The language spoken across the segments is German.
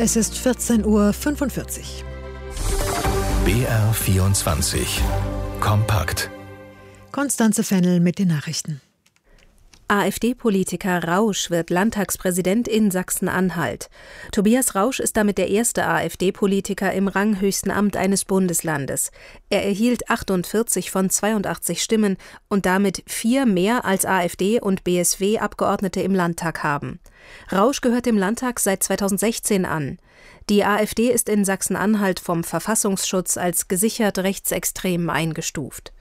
Es ist 14:45 Uhr. BR24 Kompakt. Konstanze Fennel mit den Nachrichten. AfD-Politiker Rausch wird Landtagspräsident in Sachsen-Anhalt. Tobias Rausch ist damit der erste AfD-Politiker im ranghöchsten Amt eines Bundeslandes. Er erhielt 48 von 82 Stimmen und damit 4 mehr als AfD und BSW-Abgeordnete im Landtag haben. Rausch gehört dem Landtag seit 2016 an. Die AfD ist in Sachsen-Anhalt vom Verfassungsschutz als gesichert rechtsextrem eingestuft.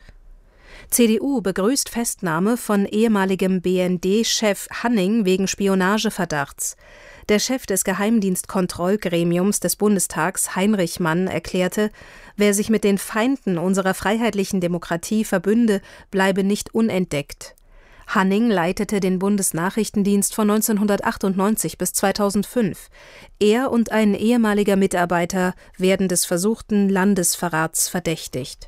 CDU begrüßt Festnahme von ehemaligem BND-Chef Hanning wegen Spionageverdachts. Der Chef des Geheimdienstkontrollgremiums des Bundestags, Heinrich Mann, erklärte, wer sich mit den Feinden unserer freiheitlichen Demokratie verbünde, bleibe nicht unentdeckt. Hanning leitete den Bundesnachrichtendienst von 1998 bis 2005. Er und ein ehemaliger Mitarbeiter werden des versuchten Landesverrats verdächtigt.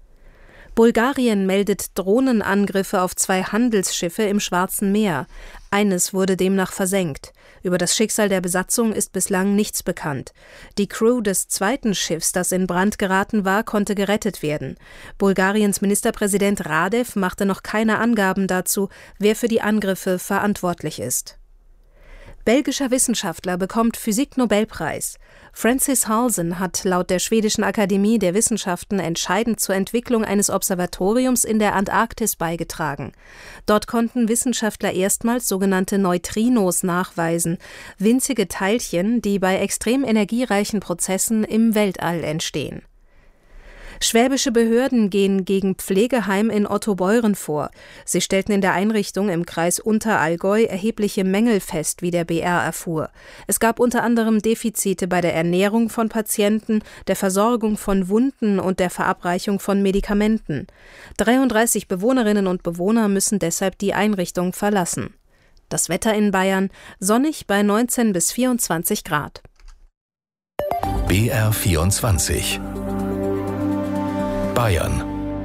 Bulgarien meldet Drohnenangriffe auf 2 Handelsschiffe im Schwarzen Meer. Eines wurde demnach versenkt. Über das Schicksal der Besatzung ist bislang nichts bekannt. Die Crew des zweiten Schiffs, das in Brand geraten war, konnte gerettet werden. Bulgariens Ministerpräsident Radev machte noch keine Angaben dazu, wer für die Angriffe verantwortlich ist. Belgischer Wissenschaftler bekommt Physik-Nobelpreis. Francis Halsen hat laut der Schwedischen Akademie der Wissenschaften entscheidend zur Entwicklung eines Observatoriums in der Antarktis beigetragen. Dort konnten Wissenschaftler erstmals sogenannte Neutrinos nachweisen, winzige Teilchen, die bei extrem energiereichen Prozessen im Weltall entstehen. Schwäbische Behörden gehen gegen Pflegeheim in Ottobeuren vor. Sie stellten in der Einrichtung im Kreis Unterallgäu erhebliche Mängel fest, wie der BR erfuhr. Es gab unter anderem Defizite bei der Ernährung von Patienten, der Versorgung von Wunden und der Verabreichung von Medikamenten. 33 Bewohnerinnen und Bewohner müssen deshalb die Einrichtung verlassen. Das Wetter in Bayern: sonnig bei 19 bis 24 Grad. BR24 Bayern.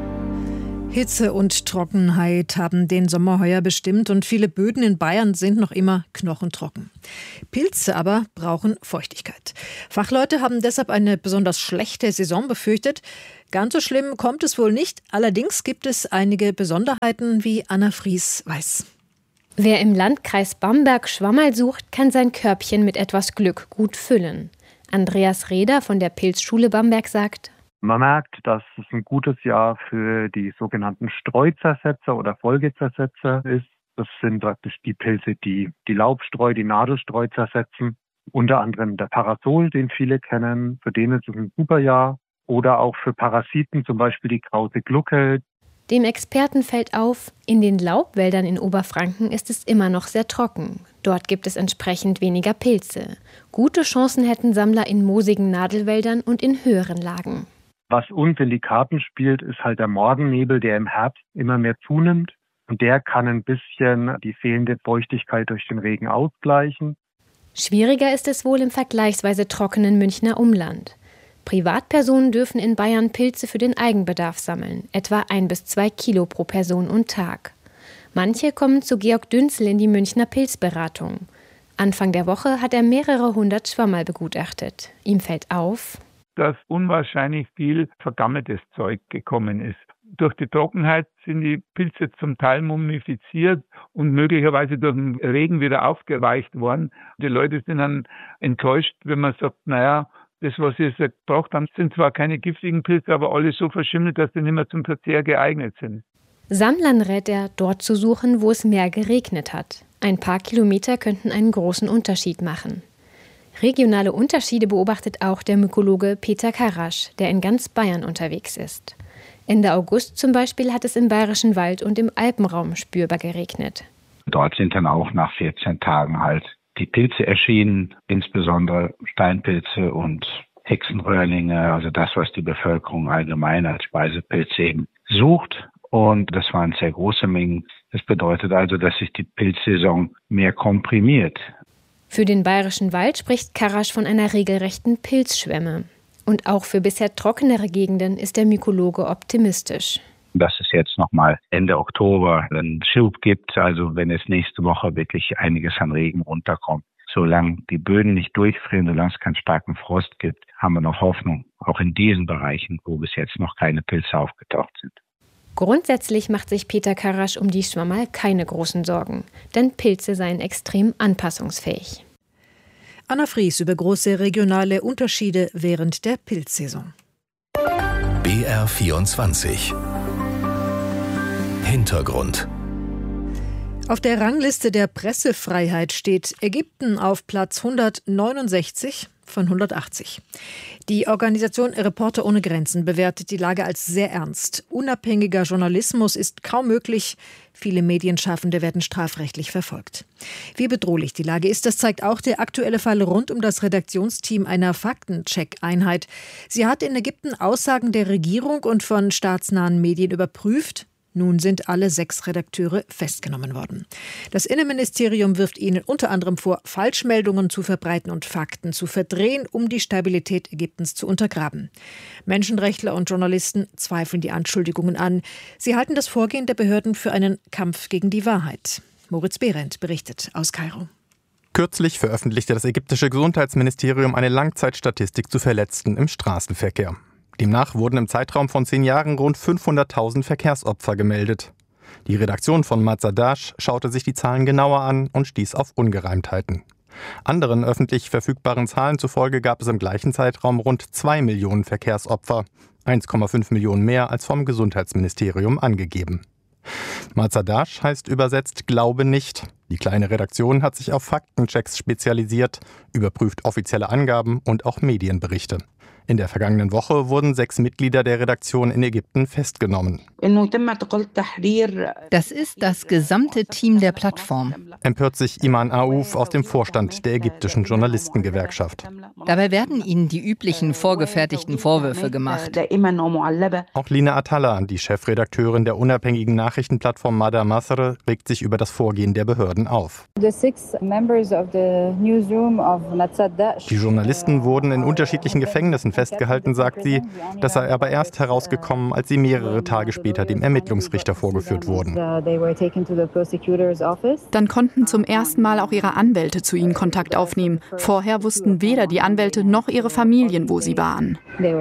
Hitze und Trockenheit haben den Sommer heuer bestimmt und viele Böden in Bayern sind noch immer knochentrocken. Pilze aber brauchen Feuchtigkeit. Fachleute haben deshalb eine besonders schlechte Saison befürchtet. Ganz so schlimm kommt es wohl nicht. Allerdings gibt es einige Besonderheiten, wie Anna Fries weiß. Wer im Landkreis Bamberg Schwammerl sucht, kann sein Körbchen mit etwas Glück gut füllen. Andreas Reder von der Pilzschule Bamberg sagt: Man merkt, dass es ein gutes Jahr für die sogenannten Streuzersetzer oder Folgezersetzer ist. Das sind praktisch die Pilze, die die Laubstreu, die Nadelstreu zersetzen. Unter anderem der Parasol, den viele kennen, für den ist es ein super Jahr. Oder auch für Parasiten, zum Beispiel die Krause Glucke. Dem Experten fällt auf, in den Laubwäldern in Oberfranken ist es immer noch sehr trocken. Dort gibt es entsprechend weniger Pilze. Gute Chancen hätten Sammler in moosigen Nadelwäldern und in höheren Lagen. Was uns in die Karten spielt, ist halt der Morgennebel, der im Herbst immer mehr zunimmt. Und der kann ein bisschen die fehlende Feuchtigkeit durch den Regen ausgleichen. Schwieriger ist es wohl im vergleichsweise trockenen Münchner Umland. Privatpersonen dürfen in Bayern Pilze für den Eigenbedarf sammeln, etwa 1 bis 2 Kilo pro Person und Tag. Manche kommen zu Georg Dünzel in die Münchner Pilzberatung. Anfang der Woche hat er mehrere 100 Schwammerl begutachtet. Ihm fällt auf, dass unwahrscheinlich viel vergammeltes Zeug gekommen ist. Durch die Trockenheit sind die Pilze zum Teil mumifiziert und möglicherweise durch den Regen wieder aufgeweicht worden. Die Leute sind dann enttäuscht, wenn man sagt, naja, das, was sie jetzt gebraucht haben, sind zwar keine giftigen Pilze, aber alle so verschimmelt, dass sie nicht mehr zum Verzehr geeignet sind. Sammlern rät er, dort zu suchen, wo es mehr geregnet hat. Ein paar Kilometer könnten einen großen Unterschied machen. Regionale Unterschiede beobachtet auch der Mykologe Peter Karasch, der in ganz Bayern unterwegs ist. Ende August zum Beispiel hat es im Bayerischen Wald und im Alpenraum spürbar geregnet. Dort sind dann auch nach 14 Tagen halt die Pilze erschienen, insbesondere Steinpilze und Hexenröhrlinge, also das, was die Bevölkerung allgemein als Speisepilze eben sucht. Und das waren sehr große Mengen. Das bedeutet also, dass sich die Pilzsaison mehr komprimiert. Für den Bayerischen Wald spricht Karasch von einer regelrechten Pilzschwemme. Und auch für bisher trockenere Gegenden ist der Mykologe optimistisch. Dass es jetzt nochmal Ende Oktober einen Schub gibt, also wenn es nächste Woche wirklich einiges an Regen runterkommt, Solange die Böden nicht durchfrieren, solange es keinen starken Frost gibt, haben wir noch Hoffnung, auch in diesen Bereichen, wo bis jetzt noch keine Pilze aufgetaucht sind. Grundsätzlich macht sich Peter Karasch um die Schwammerl keine großen Sorgen, denn Pilze seien extrem anpassungsfähig. Anna Fries über große regionale Unterschiede während der Pilzsaison. BR24 Hintergrund. Auf der Rangliste der Pressefreiheit steht Ägypten auf Platz 169 von 180. Die Organisation Reporter ohne Grenzen bewertet die Lage als sehr ernst. Unabhängiger Journalismus ist kaum möglich. Viele Medienschaffende werden strafrechtlich verfolgt. Wie bedrohlich die Lage ist, das zeigt auch der aktuelle Fall rund um das Redaktionsteam einer Faktencheck-Einheit. Sie hat in Ägypten Aussagen der Regierung und von staatsnahen Medien überprüft. Nun sind alle 6 Redakteure festgenommen worden. Das Innenministerium wirft ihnen unter anderem vor, Falschmeldungen zu verbreiten und Fakten zu verdrehen, um die Stabilität Ägyptens zu untergraben. Menschenrechtler und Journalisten zweifeln die Anschuldigungen an. Sie halten das Vorgehen der Behörden für einen Kampf gegen die Wahrheit. Moritz Behrendt berichtet aus Kairo. Kürzlich veröffentlichte das ägyptische Gesundheitsministerium eine Langzeitstatistik zu Verletzten im Straßenverkehr. Demnach wurden im Zeitraum von 10 Jahren rund 500.000 Verkehrsopfer gemeldet. Die Redaktion von Mazadash schaute sich die Zahlen genauer an und stieß auf Ungereimtheiten. Anderen öffentlich verfügbaren Zahlen zufolge gab es im gleichen Zeitraum rund 2 Millionen Verkehrsopfer, 1,5 Millionen mehr als vom Gesundheitsministerium angegeben. Mazadash heißt übersetzt Glaube nicht. Die kleine Redaktion hat sich auf Faktenchecks spezialisiert, überprüft offizielle Angaben und auch Medienberichte. In der vergangenen Woche wurden 6 Mitglieder der Redaktion in Ägypten festgenommen. Das ist das gesamte Team der Plattform. Empört sich Iman Aouf aus dem Vorstand der ägyptischen Journalistengewerkschaft. Dabei werden ihnen die üblichen vorgefertigten Vorwürfe gemacht. Auch Lina Atalla, die Chefredakteurin der unabhängigen Nachrichtenplattform Mada Masr, regt sich über das Vorgehen der Behörden auf. Die Journalisten wurden in unterschiedlichen Gefängnissen festgehalten, sagt sie. Das sei aber erst herausgekommen, als sie mehrere Tage später dem Ermittlungsrichter vorgeführt wurden. Dann konnten zum ersten Mal auch ihre Anwälte zu ihnen Kontakt aufnehmen. Vorher wussten weder die Anwälte noch ihre Familien, wo sie waren.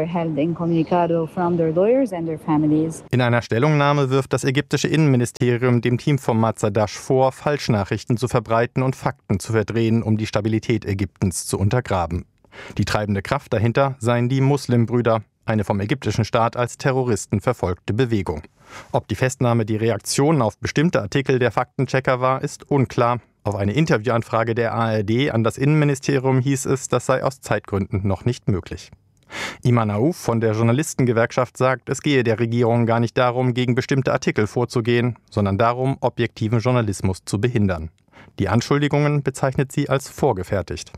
In einer Stellungnahme wirft das ägyptische Innenministerium dem Team von Mazadash vor, Falschnachrichten zu verbreiten und Fakten zu verdrehen, um die Stabilität Ägyptens zu untergraben. Die treibende Kraft dahinter seien die Muslimbrüder, eine vom ägyptischen Staat als Terroristen verfolgte Bewegung. Ob die Festnahme die Reaktion auf bestimmte Artikel der Faktenchecker war, ist unklar. Auf eine Interviewanfrage der ARD an das Innenministerium hieß es, das sei aus Zeitgründen noch nicht möglich. Iman Aouf von der Journalistengewerkschaft sagt, es gehe der Regierung gar nicht darum, gegen bestimmte Artikel vorzugehen, sondern darum, objektiven Journalismus zu behindern. Die Anschuldigungen bezeichnet sie als vorgefertigt.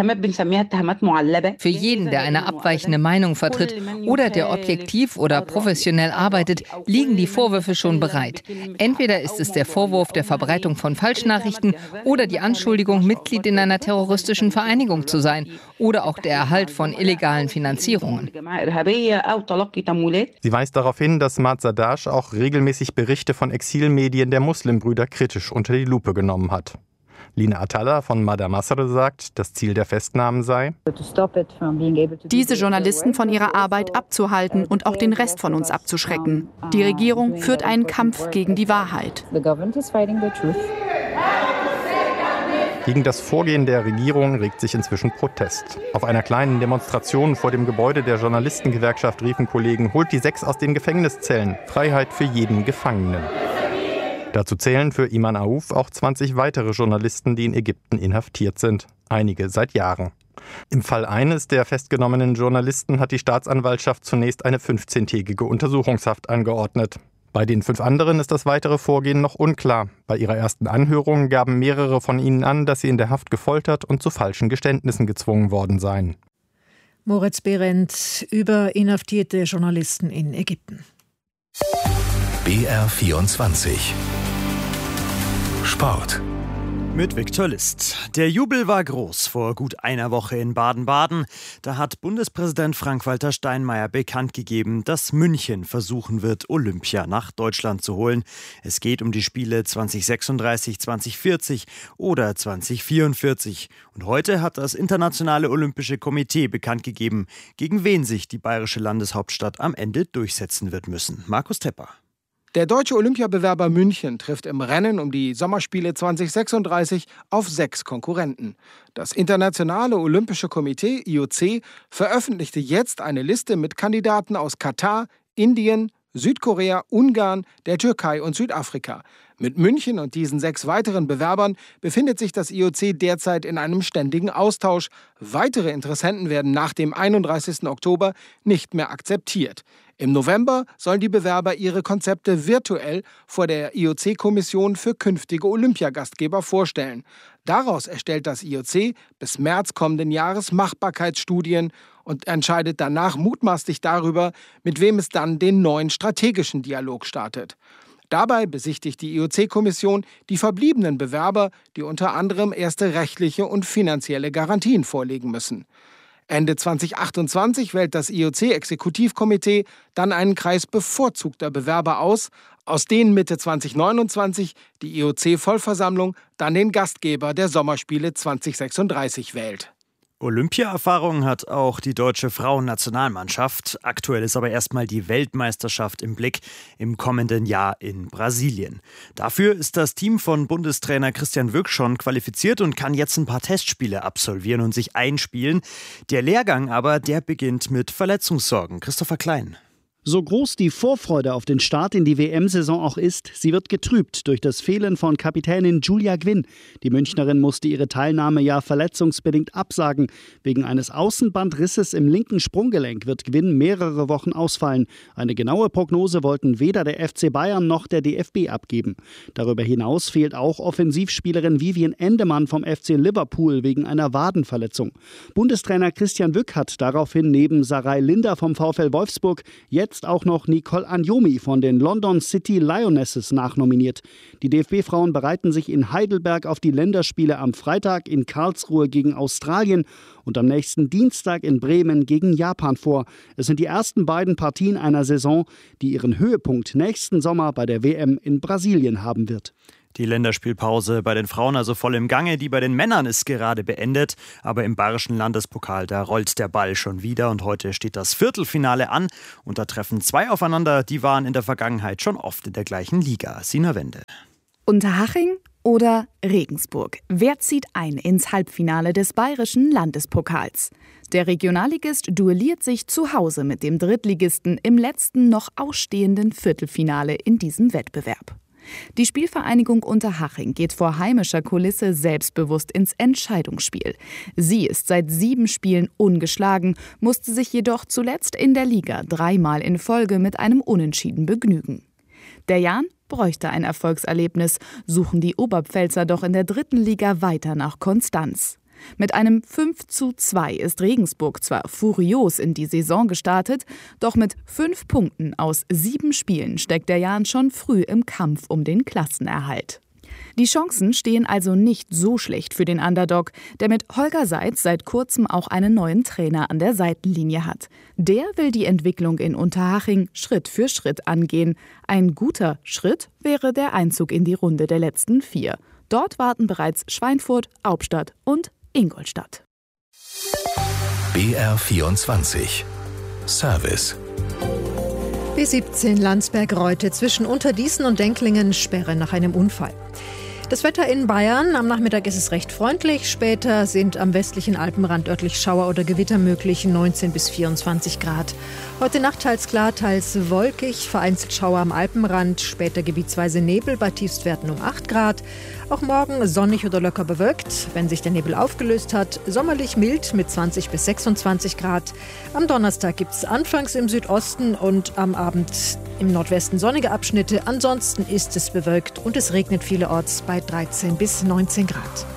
Für jeden, der eine abweichende Meinung vertritt oder der objektiv oder professionell arbeitet, liegen die Vorwürfe schon bereit. Entweder ist es der Vorwurf der Verbreitung von Falschnachrichten oder die Anschuldigung, Mitglied in einer terroristischen Vereinigung zu sein oder auch der Erhalt von illegalen Finanzierungen. Sie weist darauf hin, dass Mazadash auch regelmäßig Berichte von Exilmedien der Muslimbrüder kritisch unter die Lupe genommen hat. Lina Atalla von Mada Masr sagt, das Ziel der Festnahmen sei, diese Journalisten von ihrer Arbeit abzuhalten und auch den Rest von uns abzuschrecken. Die Regierung führt einen Kampf gegen die Wahrheit. Gegen das Vorgehen der Regierung regt sich inzwischen Protest. Auf einer kleinen Demonstration vor dem Gebäude der Journalistengewerkschaft riefen Kollegen, holt die 6 aus den Gefängniszellen, Freiheit für jeden Gefangenen. Dazu zählen für Iman Aouf auch 20 weitere Journalisten, die in Ägypten inhaftiert sind. Einige seit Jahren. Im Fall eines der festgenommenen Journalisten hat die Staatsanwaltschaft zunächst eine 15-tägige Untersuchungshaft angeordnet. Bei den 5 anderen ist das weitere Vorgehen noch unklar. Bei ihrer ersten Anhörung gaben mehrere von ihnen an, dass sie in der Haft gefoltert und zu falschen Geständnissen gezwungen worden seien. Moritz Behrendt über inhaftierte Journalisten in Ägypten. BR24 Sport. Mit Viktor List. Der Jubel war groß vor gut einer Woche in Baden-Baden. Da hat Bundespräsident Frank-Walter Steinmeier bekannt gegeben, dass München versuchen wird, Olympia nach Deutschland zu holen. Es geht um die Spiele 2036, 2040 oder 2044. Und heute hat das Internationale Olympische Komitee bekannt gegeben, gegen wen sich die bayerische Landeshauptstadt am Ende durchsetzen wird müssen. Markus Tepper. Der deutsche Olympiabewerber München trifft im Rennen um die Sommerspiele 2036 auf 6 Konkurrenten. Das Internationale Olympische Komitee, IOC, veröffentlichte jetzt eine Liste mit Kandidaten aus Katar, Indien, Südkorea, Ungarn, der Türkei und Südafrika. Mit München und diesen 6 weiteren Bewerbern befindet sich das IOC derzeit in einem ständigen Austausch. Weitere Interessenten werden nach dem 31. Oktober nicht mehr akzeptiert. Im November sollen die Bewerber ihre Konzepte virtuell vor der IOC-Kommission für künftige Olympiagastgeber vorstellen. Daraus erstellt das IOC bis März kommenden Jahres Machbarkeitsstudien und entscheidet danach mutmaßlich darüber, mit wem es dann den neuen strategischen Dialog startet. Dabei besichtigt die IOC-Kommission die verbliebenen Bewerber, die unter anderem erste rechtliche und finanzielle Garantien vorlegen müssen. Ende 2028 wählt das IOC-Exekutivkomitee dann einen Kreis bevorzugter Bewerber aus, aus denen Mitte 2029 die IOC-Vollversammlung dann den Gastgeber der Sommerspiele 2036 wählt. Olympia-Erfahrung hat auch die deutsche Frauennationalmannschaft. Aktuell ist aber erstmal die Weltmeisterschaft im Blick im kommenden Jahr in Brasilien. Dafür ist das Team von Bundestrainer Christian Wück schon qualifiziert und kann jetzt ein paar Testspiele absolvieren und sich einspielen. Der Lehrgang aber, der beginnt mit Verletzungssorgen. Christopher Klein. So groß die Vorfreude auf den Start in die WM-Saison auch ist, sie wird getrübt durch das Fehlen von Kapitänin Julia Gwynn. Die Münchnerin musste ihre Teilnahme ja verletzungsbedingt absagen. Wegen eines Außenbandrisses im linken Sprunggelenk wird Gwynn mehrere Wochen ausfallen. Eine genaue Prognose wollten weder der FC Bayern noch der DFB abgeben. Darüber hinaus fehlt auch Offensivspielerin Vivian Endemann vom FC Liverpool wegen einer Wadenverletzung. Bundestrainer Christian Wück hat daraufhin neben Sarai Linder vom VfL Wolfsburg jetzt auch noch Nicole Anjomi von den London City Lionesses nachnominiert. Die DFB-Frauen bereiten sich in Heidelberg auf die Länderspiele am Freitag, in Karlsruhe gegen Australien und am nächsten Dienstag in Bremen gegen Japan vor. Es sind die ersten beiden Partien einer Saison, die ihren Höhepunkt nächsten Sommer bei der WM in Brasilien haben wird. Die Länderspielpause bei den Frauen also voll im Gange, die bei den Männern ist gerade beendet. Aber im bayerischen Landespokal, da rollt der Ball schon wieder und heute steht das Viertelfinale an. Und da treffen 2 aufeinander, die waren in der Vergangenheit schon oft in der gleichen Liga. Sina Wende. Unterhaching oder Regensburg? Wer zieht ein ins Halbfinale des bayerischen Landespokals? Der Regionalligist duelliert sich zu Hause mit dem Drittligisten im letzten noch ausstehenden Viertelfinale in diesem Wettbewerb. Die Spielvereinigung Unterhaching geht vor heimischer Kulisse selbstbewusst ins Entscheidungsspiel. Sie ist seit 7 Spielen ungeschlagen, musste sich jedoch zuletzt in der Liga 3-mal in Folge mit einem Unentschieden begnügen. Der Jan bräuchte ein Erfolgserlebnis, suchen die Oberpfälzer doch in der 3. Liga weiter nach Konstanz. Mit einem 5:2 ist Regensburg zwar furios in die Saison gestartet, doch mit 5 Punkten aus 7 Spielen steckt der Jan schon früh im Kampf um den Klassenerhalt. Die Chancen stehen also nicht so schlecht für den Underdog, der mit Holger Seitz seit kurzem auch einen neuen Trainer an der Seitenlinie hat. Der will die Entwicklung in Unterhaching Schritt für Schritt angehen. Ein guter Schritt wäre der Einzug in die Runde der letzten 4. Dort warten bereits Schweinfurt, Hauptstadt und Ingolstadt. BR24 Service. B17 Landsberg-Reute zwischen Unterdießen und Denklingen Sperre nach einem Unfall. Das Wetter in Bayern. Am Nachmittag ist es recht freundlich. Später sind am westlichen Alpenrand örtlich Schauer oder Gewitter möglich, 19 bis 24 Grad. Heute Nacht teils klar, teils wolkig, vereinzelt Schauer am Alpenrand, später gebietsweise Nebel bei Tiefstwerten um 8 Grad. Auch morgen sonnig oder locker bewölkt, wenn sich der Nebel aufgelöst hat. Sommerlich mild mit 20 bis 26 Grad. Am Donnerstag gibt es anfangs im Südosten und am Abend im Nordwesten sonnige Abschnitte. Ansonsten ist es bewölkt und es regnet vielerorts bei 13 bis 19 Grad.